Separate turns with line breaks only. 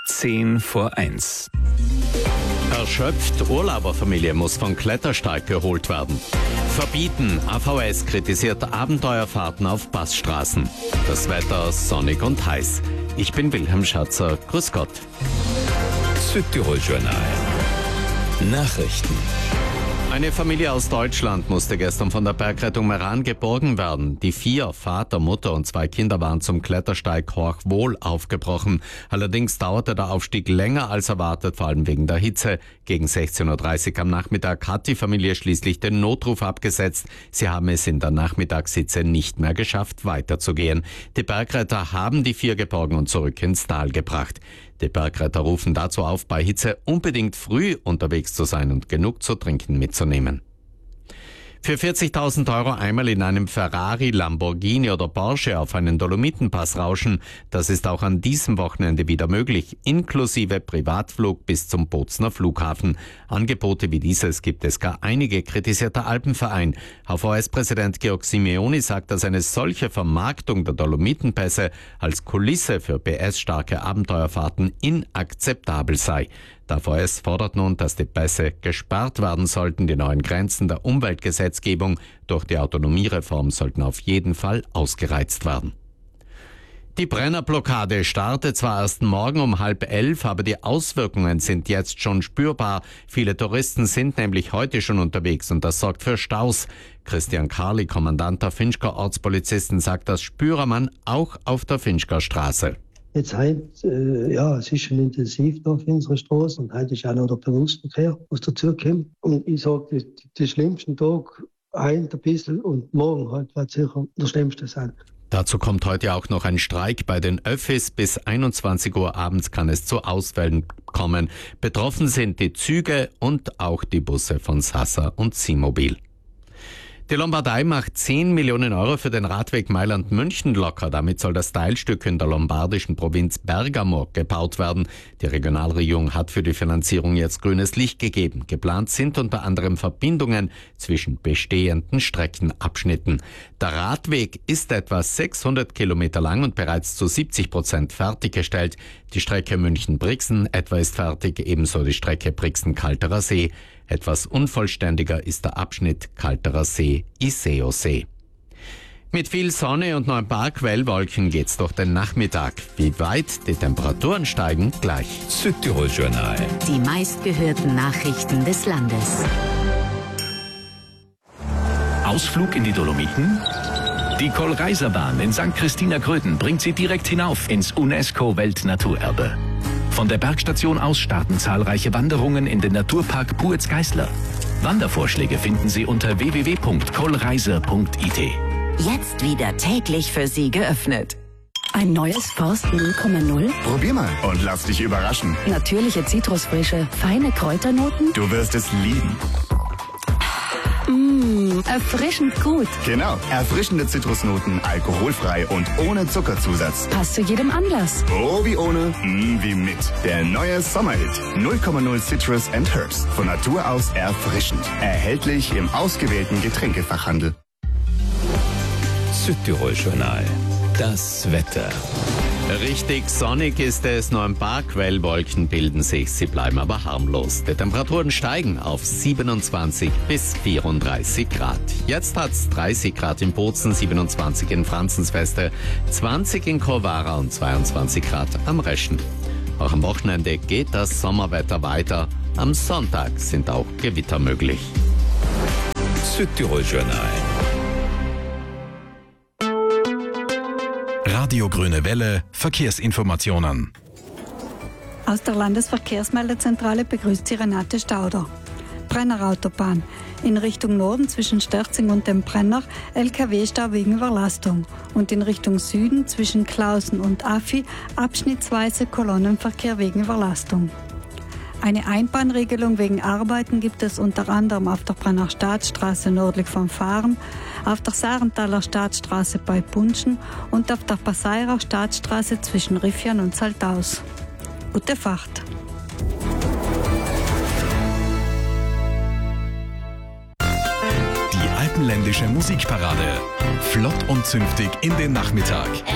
10:10.
Erschöpft, Urlauberfamilie muss vom Klettersteig geholt werden. Verbieten, AVS kritisiert Abenteuerfahrten auf Passstraßen. Das Wetter sonnig und heiß. Ich bin Wilhelm Schatzer. Grüß Gott.
Südtirol Journal. Nachrichten.
Eine Familie aus Deutschland musste gestern von der Bergrettung Meran geborgen werden. Die 4, Vater, Mutter und 2 Kinder, waren zum Klettersteig Horchwohl aufgebrochen. Allerdings dauerte der Aufstieg länger als erwartet, vor allem wegen der Hitze. Gegen 16:30 Uhr am Nachmittag hat die Familie schließlich den Notruf abgesetzt. Sie haben es in der Nachmittagshitze nicht mehr geschafft, weiterzugehen. Die Bergretter haben die 4 geborgen und zurück ins Tal gebracht. Die Bergretter rufen dazu auf, bei Hitze unbedingt früh unterwegs zu sein und genug zu trinken mitzunehmen. Für 40.000 € einmal in einem Ferrari, Lamborghini oder Porsche auf einen Dolomitenpass rauschen, das ist auch an diesem Wochenende wieder möglich, inklusive Privatflug bis zum Bozner Flughafen. Angebote wie dieses gibt es gar einige, kritisiert der Alpenverein. HVS-Präsident Georg Simeoni sagt, dass eine solche Vermarktung der Dolomitenpässe als Kulisse für PS-starke Abenteuerfahrten inakzeptabel sei. Der VS fordert nun, dass die Pässe gesperrt werden sollten. Die neuen Grenzen der Umweltgesetzgebung durch die Autonomiereform sollten auf jeden Fall ausgereizt werden. Die Brennerblockade startet zwar erst morgen um 10:30, aber die Auswirkungen sind jetzt schon spürbar. Viele Touristen sind nämlich heute schon unterwegs und das sorgt für Staus. Christian Karli, Kommandant der Finchker Ortspolizisten, sagt, das spüre man auch auf der Finchker Straße.
Jetzt es ist schon intensiv da auf unserer Straße und heute ist auch noch der Berufsverkehr, was dazukommt. Und ich sage, den schlimmsten Tag ein bisschen und morgen wird sicher der schlimmste sein.
Dazu kommt heute auch noch ein Streik bei den Öffis. Bis 21 Uhr abends kann es zu Ausfällen kommen. Betroffen sind die Züge und auch die Busse von Sasa und Simobil. Die Lombardei macht 10 Millionen € für den Radweg Mailand-München locker. Damit soll das Teilstück in der lombardischen Provinz Bergamo gebaut werden. Die Regionalregierung hat für die Finanzierung jetzt grünes Licht gegeben. Geplant sind unter anderem Verbindungen zwischen bestehenden Streckenabschnitten. Der Radweg ist etwa 600 Kilometer lang und bereits zu 70% fertiggestellt. Die Strecke München-Brixen etwa ist fertig, ebenso die Strecke Brixen-Kalterer See. Etwas unvollständiger ist der Abschnitt Kalterer See-Iseo-See. Mit viel Sonne und noch ein paar Quellwolken geht's durch den Nachmittag. Wie weit die Temperaturen steigen, gleich.
Südtirol Journal.
Die meistgehörten Nachrichten des Landes.
Ausflug in die Dolomiten? Die Kohlreiserbahn in St. Christina Gröden bringt Sie direkt hinauf ins UNESCO-Weltnaturerbe. Von der Bergstation aus starten zahlreiche Wanderungen in den Naturpark Puetz-Geisler. Wandervorschläge finden Sie unter www.kohlreiser.it.
Jetzt wieder täglich für Sie geöffnet. Ein neues Forst 0,0?
Probier mal und lass dich überraschen.
Natürliche Zitrusfrische, feine Kräuternoten?
Du wirst es lieben.
Erfrischend gut.
Genau, erfrischende Zitrusnoten, alkoholfrei und ohne Zuckerzusatz.
Passt zu jedem Anlass.
Oh, wie ohne, wie mit. Der neue Sommerhit 0,0 Citrus and Herbs. Von Natur aus erfrischend. Erhältlich im ausgewählten Getränkefachhandel.
Südtirol Journal. Das Wetter.
Richtig sonnig ist es, nur ein paar Quellwolken bilden sich, sie bleiben aber harmlos. Die Temperaturen steigen auf 27 bis 34 Grad. Jetzt hat's 30 Grad in Bozen, 27 in Franzensweste, 20 in Corvara und 22 Grad am Reschen. Auch am Wochenende geht das Sommerwetter weiter. Am Sonntag sind auch Gewitter möglich.
Südtirol Journal.
Radio Grüne Welle, Verkehrsinformationen.
Aus der Landesverkehrsmeldezentrale begrüßt Sie Renate Stauder. Brennerautobahn. In Richtung Norden zwischen Sterzing und dem Brenner LKW-Stau wegen Überlastung. Und in Richtung Süden zwischen Klausen und Affi abschnittsweise Kolonnenverkehr wegen Überlastung. Eine Einbahnregelung wegen Arbeiten gibt es unter anderem auf der Brenner Staatsstraße nördlich vom Fahren, auf der Sarenthaler Staatsstraße bei Bunschen und auf der Passairer Staatsstraße zwischen Riffian und Saltaus. Gute Fahrt!
Die alpenländische Musikparade. Flott und zünftig in den Nachmittag.